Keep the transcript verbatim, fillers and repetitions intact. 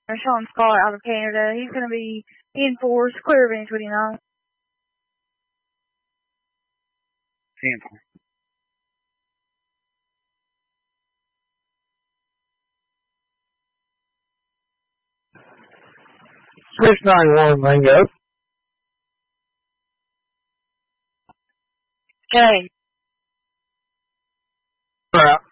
Sean Scott out of Canada. He's going to be in force, clear event twenty-nine. Sample. six nine one, Mango. Okay. Crap.